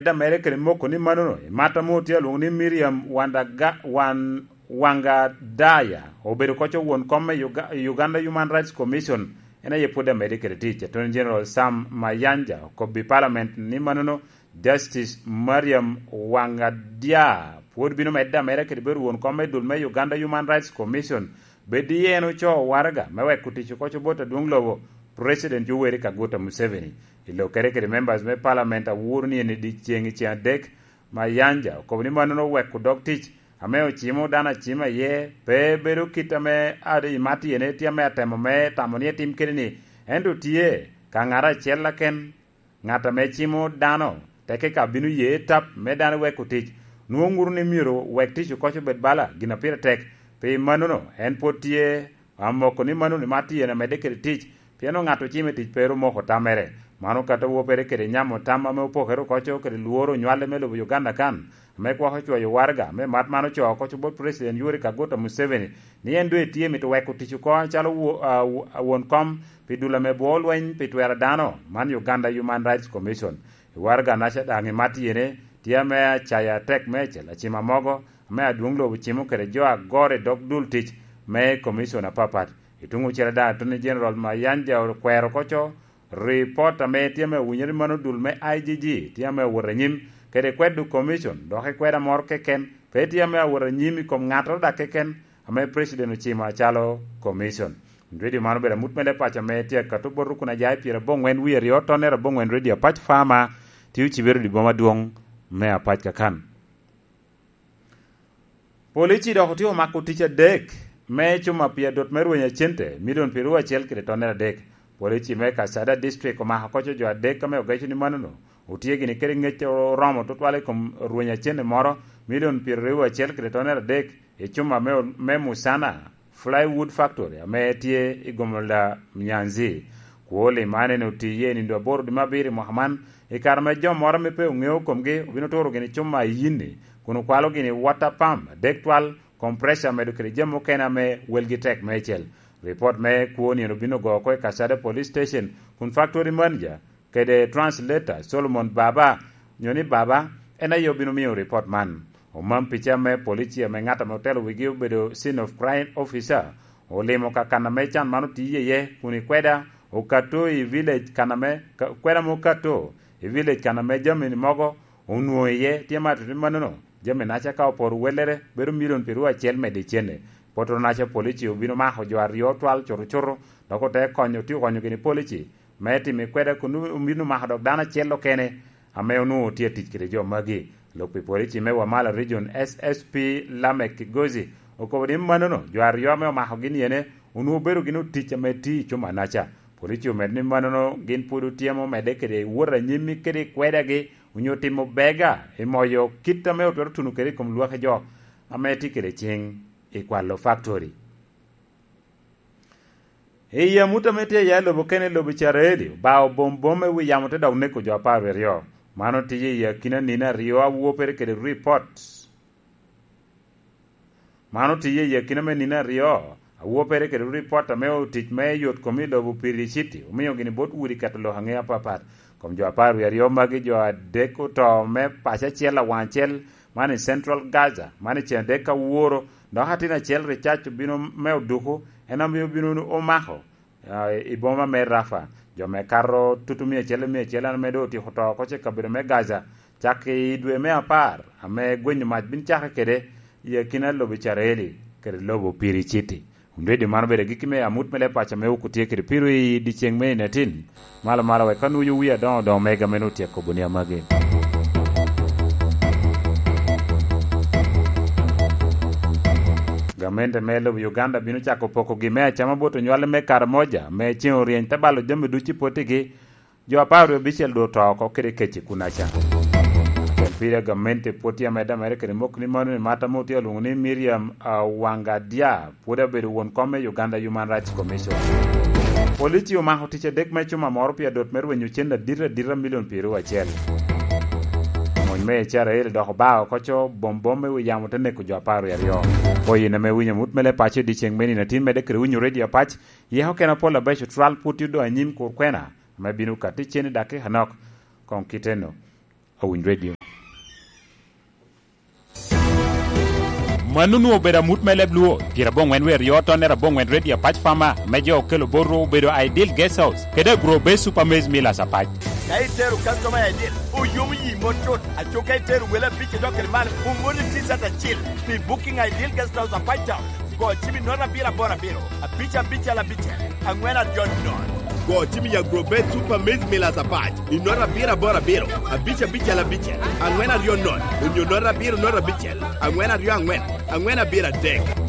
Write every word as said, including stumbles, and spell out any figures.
America ni moko ni manono mata moti aluong ni Miriam Wandaga wan Wangadaya obedo kocho won komme Uganda Human Rights Commission ena yepude America tich Attorney General Sam Mayanja ko bi parliament ni manono Justice Mariam Wangadia pod bino medda America beru won komme dul me Uganda Human Rights Commission bedi yeno cho warga mewe kuticho kocho bota dunglowo President Yoweri Kaguta Museveni ilo kereke members me parliament awurni ni di chengi chi adek Mayanja ko ni manono we ku dog tich ameo chimo dana chima ye pe beru kitame adi mati ene tiame atemo me tamoni tim kirini endo tie kangara chella ken ngata me chimo dano teke ka binu ye tap me dana we ku tich nuonguru ni miro we tich ko cho bet bala gina pira tek pe manono en potie amoko ni manono mati ene me deke tich piano ngato chime tich pero moko tamere mano kata wo pere kere nyamo tama me upo hero kocho kere luoro nywale melo Uganda kan me kwa hocho yo warga me mat mano cho kocho bo President Yoweri Kaguta Museveni ni endo etie mit weko tichu ko chalo uh, won kom pidula me bolwen pitwera dano man Uganda Human Rights Commission warga nasha dangi mati yene tia me chaya tek meche la chima mogo me adunglo buchimu kere jo agore dog dul tich me commissioner papat itungu chera da Attorney General Mayanja or kwero kocho report ame tiame wunyeri mano dul me I G G tiame woranyim kede kwedu commission doke kweda mor keken pe tiame woranyimi kom ngato da keken ame president uchima chalo commission ndredi mano bere mutmele pacha me tia katuboru kuna jai pira bongwen wieri otonera bongwen radio pach fama tiu chiberu di boma duong me apach kakan polici do hotio makuticha dek me chuma pia dot merwenya chente milion piru achiel kede tonera dek polici me Kasada district ma hakocho jo adek kame ogecho ni manono utiegi ni kere ngeche romo totwale kom ruenya chene moro milion piru achiel kede tonera dek e chuma me, me Musana Flywood Factory ame tie igomolda Mnyanzi kuole mane no tiye ni ndo boru di mabiri Muhammad e karma jo moro me pe ungeo komge ubino toro gini chuma yini kunu kwalo gini water pump dek twal compressor me do kere jemo kena me welgitek mechel report me kuoni no bino go ko Kasada police station kun factory manager kede translator Solomon Baba nyoni Baba ena yo bino mi report man o mam picha me police me ngata motel wigi bedo scene of crime officer o lemo ka kaname chan manu tiye ye kuni kweda o kato i village kaname kweda mo kato i village kaname jamini mogo onwo ye tiema tu manono jamini acha ka por welere bedo million peru achiel me de chene potro nache polici ubino maho jo ario twal choro choro doko te konyo ti konyo gini polici meti mi kweda kunu ubino maho dok dana chelo kene ame onu tie tich kire jo magi lopi polici me Wamala region S S P Lamek Gozi okobodi manono jo ario me maho gini yene unu beru ginu tich ame ti chuma nacha polici umedni manono gin pudu tiemo mede kede wura nyimi kede kweda gi unyotimo bega imoyo kita me otoro tunu kede kum luake jo ame ti kede ching ikwalo factory e ya mutamete ya lobo kene lobo charedi ba bombome wi yamote da uneko jo aparo rio mano tije ya kina nina rio awo pere kede report mano tije ya kina me nina rio awo pere kede report me o tich me yot komi lobo piri city umiyo gini bot uri katalo hange apapat kom jo aparo rio magi jo adeko to me pacha chiela wanchel mani Central Gaza mani chendeka woro do hatina chel rechacho bino meu duko ena mi bino o maho uh, iboma me Rafa jo me karo tutumie chele me chela me do ti hoto ko che kabiro me Gaza chake dwe me apar ame gwenyu maj bin chake kede ye kina lobo chareli kede lobo piri chiti ndedi mano bere gikime amut mele pacha me ukutie kede piru i di cheng me netin mala mala we kanu yu wiya don don mega menuti ko bunia mage Gamente melo Uganda bino chako poko gi me chama boto nywale me kar moja me chin orient tabalo jambe duchi potigi jo aparo bichel do to ko kire kechi kunacha pira gamente potia me da America mok ni manu mata moti alungni Miriam uh, Wangadia poda bedo won come Uganda Human Rights Commission polici o ma hotiche dek me chuma moro pia dot merwe nyuchenda dira dira million piru achiel me chara ele do ba ko cho bombome wi yamu tane ko jo paro ya rio o yina me winya mut mele pache di cheng meni na tin me de kre winyu radio patch ye ho kena pola ba tral puti do anyim kur kwena me binu kati cheni dake hanok kon kiteno o win radio manunu obera mut melebluo pira bongwen wer yoto ne rabongwen radio patch fama mejo kelo borro obero ideal guest house kede grobe supermaze mila sapach kaiteru customer ideal uyum yi motot achoka iteru wela biche dokel mal umoni tisa ta chill be booking ideal guest house apach town go chibi nora bira bora biro a bicha bicha la bicha angwena john non go chimi ya grobe super maze mila sapach inora bira bora biro a bicha bicha la bicha angwena rio non unyo nora biro nora bicha angwena rio angwena angwena bira deck